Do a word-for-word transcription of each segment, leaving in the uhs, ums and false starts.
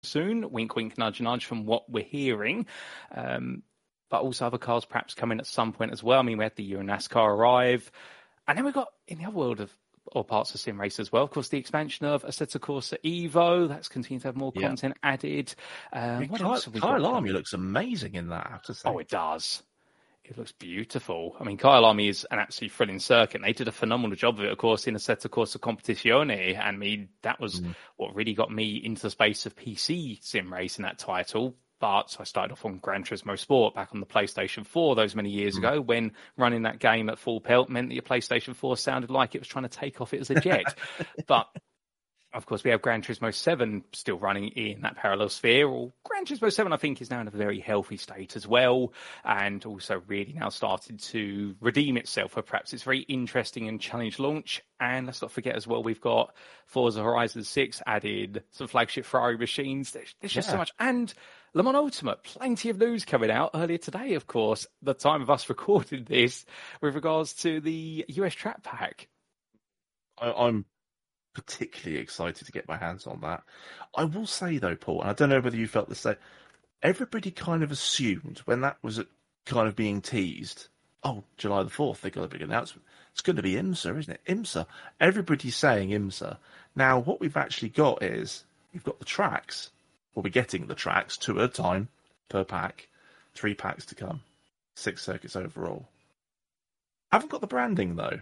soon. Wink, wink, nudge, nudge from what we're hearing. Um, but also other cars perhaps coming at some point as well. I mean, we had the Euro NASCAR arrive. And then we've got, in the other world of or parts of sim race as well, of course, the expansion of Assetto Corsa Evo. That's continued to have more Yeah. content added. Um, Yeah, what Kyle, else have we Kyle got? Army looks amazing in that, I have to say. Oh, it does. It looks beautiful. I mean, Kyle Army is an absolutely thrilling circuit. And they did a phenomenal job of it, of course, in Assetto Corsa Competizione. And I mean, that was mm. what really got me into the space of P C sim racing, that title. But I started off on Gran Turismo Sport back on the PlayStation four those many years mm. ago, when running that game at full pelt meant that your PlayStation four sounded like it was trying to take off it as a jet. But of course, we have Gran Turismo seven still running in that parallel sphere. Or Gran Turismo seven, I think, is now in a very healthy state as well, and also really now started to redeem itself for perhaps its very interesting and challenge launch. And let's not forget as well, we've got Forza Horizon six added some flagship Ferrari machines. There's, there's just yeah. so much. And Le Mans Ultimate, plenty of news coming out earlier today, of course, the time of us recording this, with regards to the U S Track Pack. I, I'm particularly excited to get my hands on that. I will say though, Paul, and I don't know whether you felt the same, everybody kind of assumed when that was kind of being teased, oh, July the fourth, they got a big announcement. It's going to be IMSA, isn't it? IMSA. Everybody's saying IMSA. Now, what we've actually got is, we've got the tracks. We'll be getting the tracks two at a time per pack. Three packs to come. Six circuits overall. Haven't got the branding though.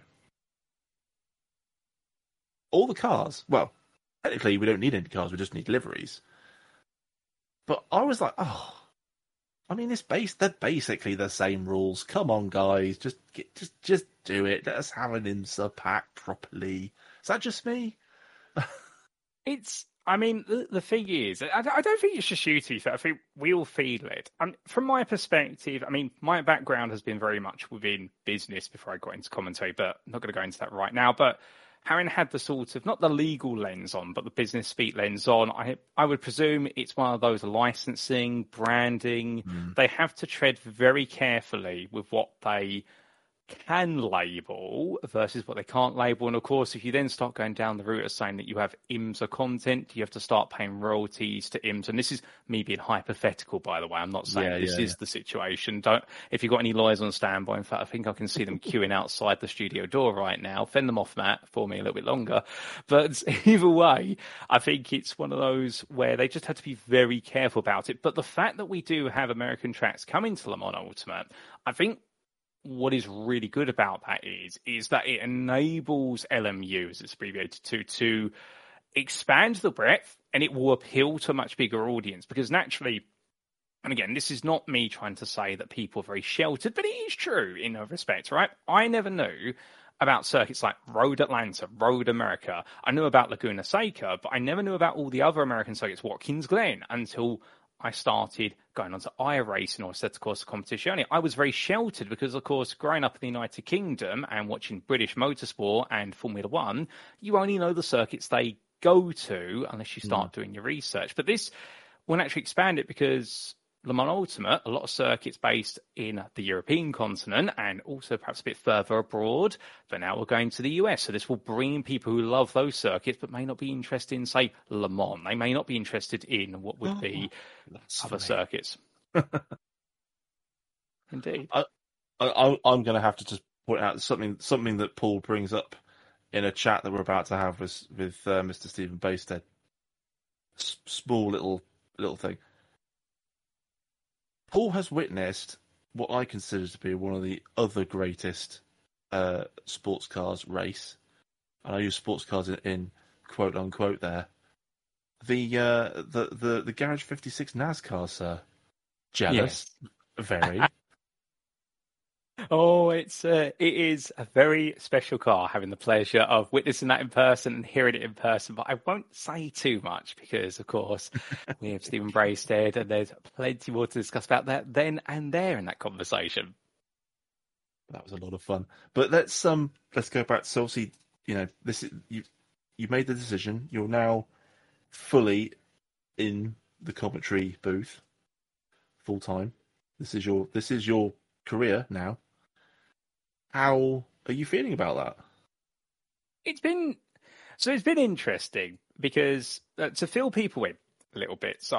All the cars, well, technically we don't need any cars, we just need liveries. But I was like, oh, I mean, it's base, they're basically the same rules. Come on, guys, just get, just just do it. Let us have an IMSA pack properly. Is that just me? It's, I mean, the, the thing is, I, I don't think it's just you two. I think we all feel it. And from my perspective, I mean, my background has been very much within business before I got into commentary, but I'm not going to go into that right now. But having had the sort of, not the legal lens on, but the business speak lens on, I I would presume it's one of those licensing, branding. Mm. They have to tread very carefully with what they can label versus what they can't label. And of course, if you then start going down the route of saying that you have IMSA content, you have to start paying royalties to IMSA. And this is me being hypothetical, by the way. I'm not saying yeah, this yeah, is yeah. the situation. Don't, if you've got any lawyers on standby, in fact, I think I can see them queuing outside the studio door right now. Fend them off, Matt, for me a little bit longer. But either way, I think it's one of those where they just have to be very careful about it. But the fact that we do have American tracks coming to Le Mans Ultimate, I think what is really good about that is, is that it enables L M U, as it's abbreviated to, to expand the breadth, and it will appeal to a much bigger audience. Because naturally, and again, this is not me trying to say that people are very sheltered, but it is true in a respect, right? I never knew about circuits like Road Atlanta, Road America. I knew about Laguna Seca, but I never knew about all the other American circuits, Watkins Glen, until I started going on to iRacing or Assetto Corsa Competizione. I was very sheltered because, of course, growing up in the United Kingdom and watching British motorsport and Formula One, you only know the circuits they go to unless you start mm. doing your research. But this will actually expand it because Le Mans Ultimate, a lot of circuits based in the European continent and also perhaps a bit further abroad, but now we're going to the U S. So this will bring people who love those circuits but may not be interested in, say, Le Mans. They may not be interested in what would be oh, other funny. circuits. Indeed. I, I, I'm going to have to just point out something something that Paul brings up in a chat that we're about to have with, with uh, Mister Stephen Basted. S- small little little thing. Paul has witnessed what I consider to be one of the other greatest uh, sports cars race, and I use sports cars in, in quote unquote there. The uh, the the the Garage fifty-six NASCAR, sir. Jealous, yes. Very. Oh, it's uh, it is a very special car, having the pleasure of witnessing that in person and hearing it in person. But I won't say too much because, of course, we have Stephen Braisted, and there's plenty more to discuss about that then and there in that conversation. That was a lot of fun. But let's um let's go back. So obviously, you know, this is, you you made the decision. You're now fully in the commentary booth, full time. This is your this is your career now. How are you feeling about that? It's been so. It's been interesting because uh, to fill people in. a little bit. So